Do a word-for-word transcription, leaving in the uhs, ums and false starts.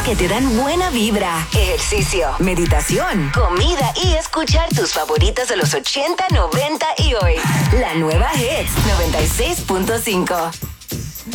que te dan buena vibra, ejercicio, meditación, comida y escuchar tus favoritas de los ochenta, noventa y hoy. La nueva Hits noventa y seis punto cinco.